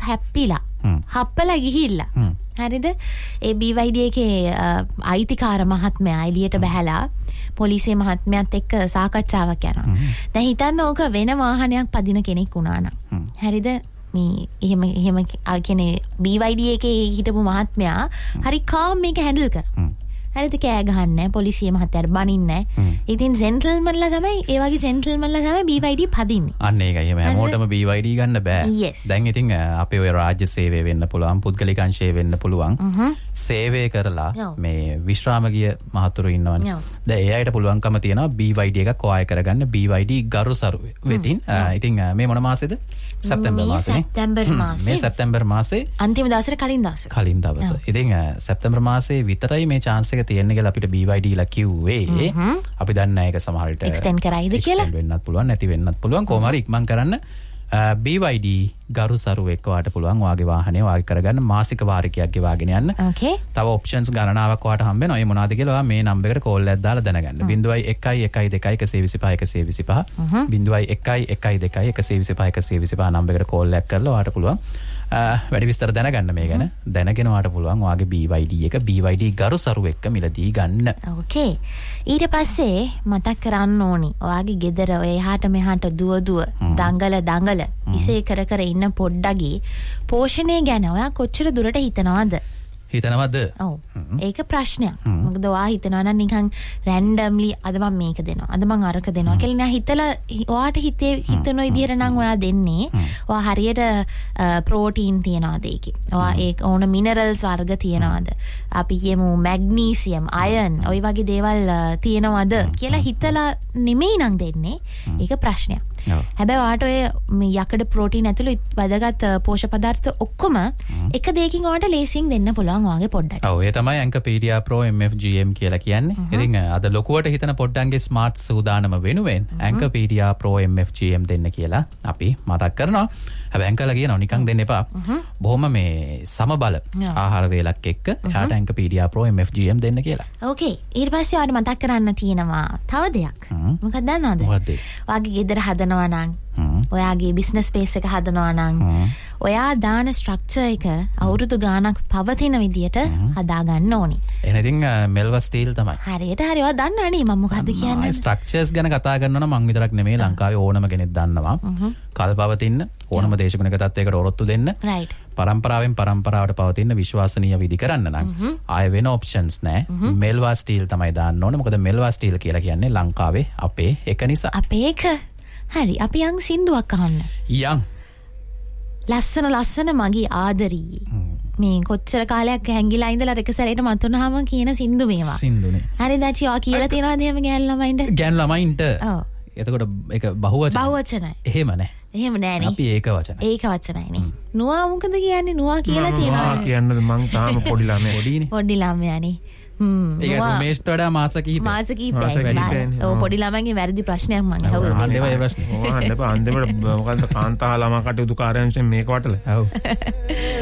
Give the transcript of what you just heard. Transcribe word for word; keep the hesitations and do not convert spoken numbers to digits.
හැප්පිලා හප්පලා ගිහිල්ලා හරිද ඒ B Y D එකේ අයිතිකාර මහත්මයා එළියට බහැලා පොලිසිය මහත්මයාත් එක්ක සාකච්ඡාවක් යනවා. දැන් හිතන්න ඕක වෙන වාහනයක් පදින කෙනෙක් වුණා නම් හරිද මේ එහෙම එහෙම කියන්නේ B Y D එකේ හිටපු මහත්මයා හරි කාම් මේක හැන්ඩල් කරා. හරිද කෑ ගහන්නේ නැහැ පොලිසිය මහත්තයාට බනින්නේ නැහැ. ඉතින් ජෙන්ටල්මන්ලා තමයි ඒ වගේ ජෙන්ටල්මන්ලා තමයි B Y D පදින්නේ. අන්න ඒකයි. එහෙම හැමෝටම B Y D ගන්න බෑ. දැන් ඉතින් අපේ ඔය රාජ්‍ය සේවය වෙන්න පුළුවන්, පුද්ගලික අංශය වෙන්න පුළුවන්. සේවය කරලා මේ විශ්‍රාම ගිය මහතුරු ඉන්නවනේ. දැන් ඒ අයට පුළුවන්කම තියෙනවා B Y D එකක් ඔය කරගන්න B Y D ගරුසරු වෙතින්. ඉතින් මේ මොන මාසෙද? සැප්තැම්බර් මාසෙනේ. සැප්තැම්බර් මාසේ. මේ සැප්තැම්බර් මාසේ අන්තිම දවසට කලින් දවස. කලින් දවස. ඉතින් සැප්තැම්බර් මාසේ විතරයි මේ chance එක තියෙන්නේ කියලා අපිට B Y D ලා කිව්වේ. අපි දන්නේ නැහැ ඒක සමහර විට එක්ස්ටෙන්ඩ් කරයිද කියලා. එක්ස්ටෙන්ඩ් වෙන්නත් පුළුවන්, නැති වෙන්නත් පුළුවන්. කොහොම හරි ඉක්මන් කරන්න B Y D ගරුසරු එක්ක ඔයාට පුළුවන් ඔයාගේ වාහනේ ඔයාගේ කරගන්න මාසික වාරිකයක් ගෙවාගෙන යන්න. ඕකේ. තව ඔප්ෂන්ස් ගණනාවක් ඔයාට හම්බ වෙනවා. ඒ මොනවාද කියලා ඔයා මේ නම්බර් එකට කෝල් එකක් දාලා දැනගන්න. zero one one one two one one one two five zero two five zero one one one two one one two five one two five number එකට කෝල් එකක් කරලා ඔයාට පුළුවන් වැඩි විස්තර දැනගන්න මේ ගැන. දැනගෙන ඔයාට පුළුවන් ඔයාගේ B Y D එක B Y D ගරුසරු එක්ක මිලදී ගන්න. ඕකේ. ඊට පස්සේ මතක් කරන්න ඕනි ඔයාගේ ගෙදර ඔය එහාට මෙහාට දුව දුව දඟල දඟල ඉසේ කර කර ඉන්න පොඩ්ඩගේ පෝෂණය ගැන ඔයා කොච්චර දුරට හිතනවද? හිතනවද? ඔව්. ඒක ප්‍රශ්නයක්. මොකද ඔයා හිතනවා නම් නිකන් රැන්ඩම්ලි අද මම මේක දෙනවා. අද මම අරක දෙනවා කියලා නෑ හිතලා ඔයාට හිතේ හිතන විදිහට නම් ඔයා දෙන්නේ. ඔයා හරියට ප්‍රෝටීන් තියනවාද ඒකේ? ඔයා ඒක ඕන මිනරල්ස් වර්ග තියනවාද? අපි කියමු මැග්නීසියම්, අයර්න්, ওই වගේ දේවල් තියනවාද කියලා හිතලා නෙමෙයි නම් දෙන්නේ. ඒක ප්‍රශ්නයක්. හැබැයි ඔයාට ඔය යකඩ ප්‍රෝටීන් ඇතුළු වැදගත් පෝෂක පදාර්ථ ඔක්කොම එක දෙයකින් ඔයාට ලේසියෙන් දෙන්න පුළුවන් ඔයාගේ පොඩ්ඩට. ඔව් ඒ තමයි ඇන්කපීඩියා pro M F G M කියලා කියන්නේ. ඉතින් අද ලොකුවට හිතන පොඩ්ඩන්ගේ ස්මාර්ට් සූදානම වෙනුවෙන් ඇන්කපීඩියා pro M F G M දෙන්න කියලා අපි මතක් කරනවා. හැබැයි ඇන්කලා කියනවා නිකන් දෙන්න එපා. බොහොම මේ සමබල ආහාර වේලක් එක්ක එයාට ඇන්කපීඩියා pro M F G M දෙන්න කියලා. ඕකේ. ඊට පස්සේ ඔයාට මතක් කරන්න තියෙනවා තව දෙයක්. මොකක්ද දන්නවද? මොකක්ද? ඔයාගේ ගෙදර හදනවා නම් ඔයාගේ බිස්නස් ස්පේස් එක හදනවා නම් ඔයා දාන ස්ට්‍රක්චර් එක අවුරුදු ගාණක් පවතින විදියට හදා ගන්න ඕනි. එහෙනම් ඉතින් මෙල්වා ස්ටීල් තමයි. හරියට හරි ඔයා දන්නවනේ මම මොකද්ද කියන්නේ. ස්ට්‍රක්චර්ස් ගැන කතා කරනවා නම් මම විතරක් නෙමෙයි ලංකාවේ ඕනම කෙනෙක් දන්නවා. කල්පවතින්න ඕනම දේශගුණික තත්ත්වයකට ඔරොත්තු දෙන්න. රයිට්. පරම්පරාවෙන් පරම්පරාවට පවතින විශ්වාසනීය විදි කරන්න නම් ආය වෙන ඔප්ෂන්ස් නැහැ. මෙල්වා ස්ටීල් තමයි දාන්න ඕනේ. මොකද මෙල්වා ස්ටීල් කියලා කියන්නේ ලංකාවේ අපේ එක නිසා. අපේ එක. හරි අපි යන් සින්දුවක් අහන්න. යන්. ලස්සන ලස්සන මගේ ආදරී. මේ කොච්චර කාලයක් හැංගිලා ඉඳලා එක සැරේට මතුනහම කියන සින්දු මේවා. සින්දුනේ. හරි දැචි ඔයා කියලා තියනවාද එහෙම ගෑන් ළමයින්ට? ගෑන් ළමයින්ට. ඔව්. එතකොට ඒක බහුවචන. බහුවචනයි. එහෙම නැහැ. එහෙම නෑනේ. අපි ඒක වචනයි. ඒක වචනයිනේ. නුවා මොකද කියන්නේ? නුවා කියලා තියනවා. නුවා කියන්නද මං තාම පොඩි ළමයා. පොඩිනේ. පොඩි ළමයානේ. හ්ම්. ඒක මේස්ට වඩා මාස කිහිපයක්. මාස කිහිපයක්. ඔව් පොඩි ළමයින්ගේ වැරදි ප්‍රශ්නයක් මං අහුවා. අහන්න එපා ඒ ප්‍රශ්නේ. ඔව් අහන්න එපා. අන්තිමට මොකද්ද කාන්තා ළමා කටයුතු කාර්යාංශයෙන් මේක වටල. ඔව්.